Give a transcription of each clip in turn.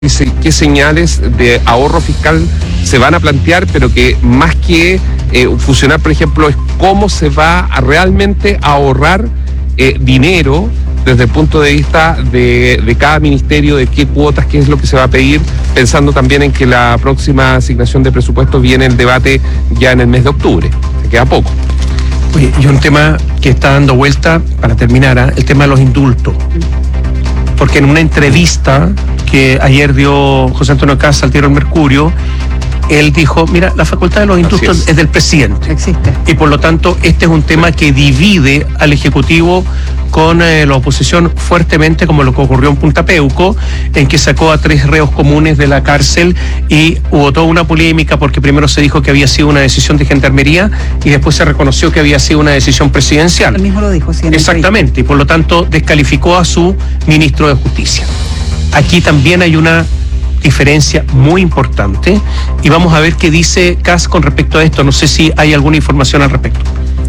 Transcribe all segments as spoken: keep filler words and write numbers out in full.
qué señales de ahorro fiscal se van a plantear, pero que más que eh, funcionar, por ejemplo, es cómo se va a realmente a ahorrar eh, dinero desde el punto de vista de, de cada ministerio, de qué cuotas, qué es lo que se va a pedir, pensando también en que la próxima asignación de presupuestos viene el debate ya en el mes de octubre, se queda poco. Oye, y un tema que está dando vuelta, para terminar, ¿eh? el tema de los indultos. Porque en una entrevista que ayer dio José Antonio Kast al diario El Mercurio, él dijo, mira, la facultad de los indultos es. es del presidente. Existe. Y por lo tanto, este es un tema que divide al Ejecutivo con eh, la oposición fuertemente, como lo que ocurrió en Punta Peuco, en que sacó a tres reos comunes de la cárcel y hubo toda una polémica porque primero se dijo que había sido una decisión de Gendarmería y después se reconoció que había sido una decisión presidencial. Él mismo lo dijo, sí. Exactamente, y por lo tanto descalificó a su ministro de Justicia. Aquí también hay una diferencia muy importante y vamos a ver qué dice Kast con respecto a esto. No sé si hay alguna información al respecto.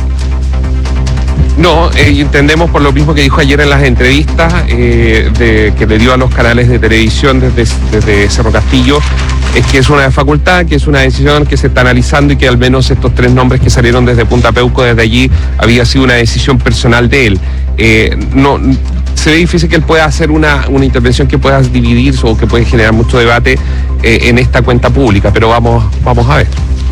No, eh, entendemos por lo mismo que dijo ayer en las entrevistas eh, de, que le dio a los canales de televisión desde, desde Cerro Castillo, es que es una facultad, que es una decisión que se está analizando y que al menos estos tres nombres que salieron desde Punta Peuco, desde allí, había sido una decisión personal de él. Eh, no, se ve difícil que él pueda hacer una, una intervención que pueda dividir o que puede generar mucho debate eh, en esta cuenta pública, pero vamos, vamos a ver.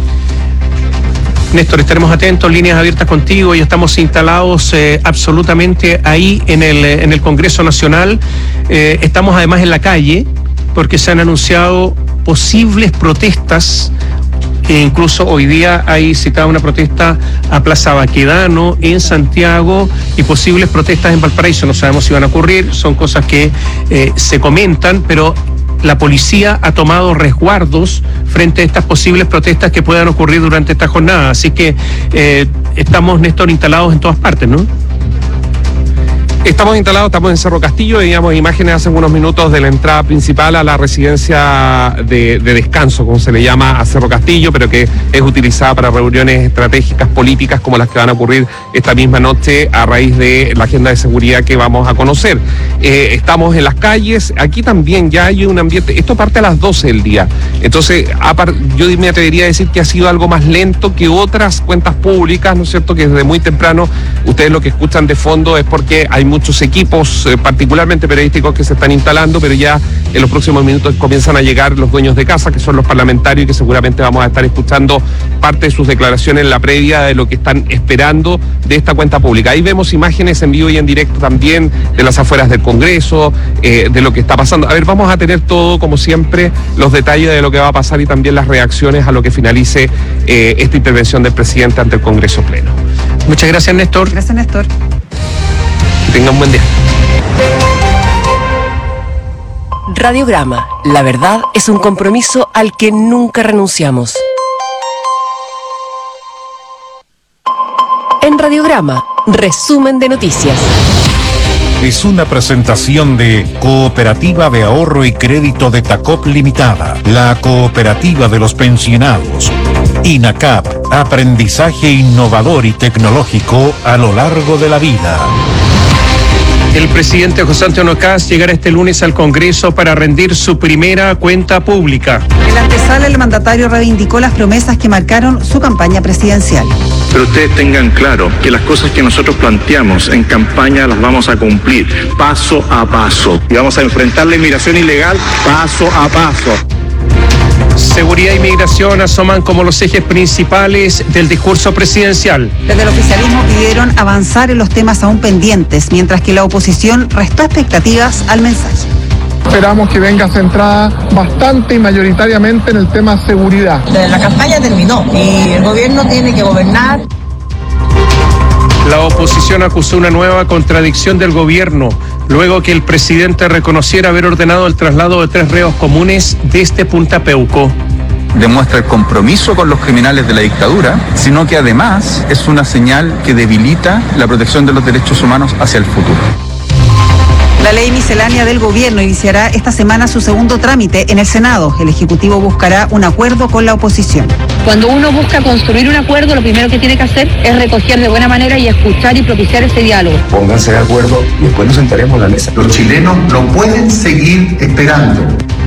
Néstor, estaremos atentos, líneas abiertas contigo, y estamos instalados eh, absolutamente ahí en el, en el Congreso Nacional. Eh, estamos además en la calle porque se han anunciado posibles protestas. E incluso hoy día hay citada una protesta a Plaza Baquedano en Santiago y posibles protestas en Valparaíso. No sabemos si van a ocurrir, son cosas que eh, se comentan, pero la policía ha tomado resguardos frente a estas posibles protestas que puedan ocurrir durante esta jornada. Así que eh, estamos, Néstor, instalados en todas partes, ¿no? Estamos instalados, estamos en Cerro Castillo, veíamos imágenes hace unos minutos de la entrada principal a la residencia de, de descanso, como se le llama a Cerro Castillo, pero que es utilizada para reuniones estratégicas políticas como las que van a ocurrir esta misma noche a raíz de la agenda de seguridad que vamos a conocer. Eh, estamos en las calles, aquí también ya hay un ambiente, esto parte a las doce del día, entonces yo me atrevería a decir que ha sido algo más lento que otras cuentas públicas, ¿no es cierto?, que desde muy temprano, ustedes lo que escuchan de fondo es porque hay muchos equipos, eh, particularmente periodísticos, que se están instalando, pero ya en los próximos minutos comienzan a llegar los dueños de casa, que son los parlamentarios, y que seguramente vamos a estar escuchando parte de sus declaraciones en la previa de lo que están esperando de esta cuenta pública. Ahí vemos imágenes en vivo y en directo también de las afueras del Congreso, eh, de lo que está pasando. A ver, vamos a tener todo, como siempre, los detalles de lo que va a pasar y también las reacciones a lo que finalice eh, esta intervención del presidente ante el Congreso Pleno. Muchas gracias, Néstor. Gracias, Néstor. Que tengan un buen día. Radiograma. La verdad es un compromiso al que nunca renunciamos. En Radiograma, resumen de noticias. Es una presentación de Cooperativa de Ahorro y Crédito de Tacop Limitada, la cooperativa de los pensionados. INACAP, aprendizaje innovador y tecnológico a lo largo de la vida. El presidente José Antonio Kast llegará este lunes al Congreso para rendir su primera cuenta pública. En la antesala, el mandatario reivindicó las promesas que marcaron su campaña presidencial. Pero ustedes tengan claro que las cosas que nosotros planteamos en campaña las vamos a cumplir paso a paso. Y vamos a enfrentar la inmigración ilegal paso a paso. Seguridad y migración asoman como los ejes principales del discurso presidencial. Desde el oficialismo pidieron avanzar en los temas aún pendientes, mientras que la oposición restó expectativas al mensaje. Esperamos que venga centrada bastante y mayoritariamente en el tema seguridad. La campaña terminó y el gobierno tiene que gobernar. La oposición acusó una nueva contradicción del gobierno, luego que el presidente reconociera haber ordenado el traslado de tres reos comunes desde Punta Peuco. Demuestra el compromiso con los criminales de la dictadura, sino que además es una señal que debilita la protección de los derechos humanos hacia el futuro. La ley miscelánea del gobierno iniciará esta semana su segundo trámite en el Senado. El Ejecutivo buscará un acuerdo con la oposición. Cuando uno busca construir un acuerdo, lo primero que tiene que hacer es recoger de buena manera y escuchar y propiciar ese diálogo. Pónganse de acuerdo y después nos sentaremos a la mesa. Los chilenos no pueden seguir esperando.